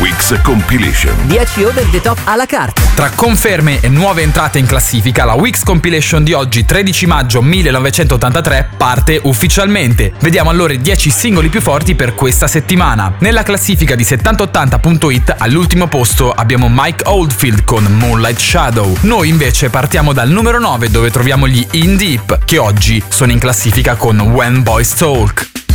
Weeks Compilation. 10 over the top alla carta. Tra conferme e nuove entrate in classifica, la Weeks Compilation di oggi, 13 maggio 1983, parte ufficialmente. Vediamo allora i 10 singoli più forti per questa settimana. Nella classifica di 7080.it all'ultimo posto abbiamo Mike Oldfield con Moonlight Shadow. Noi invece partiamo dal numero 9, dove troviamo gli In Deep, che oggi sono in classifica con When Boys Talk.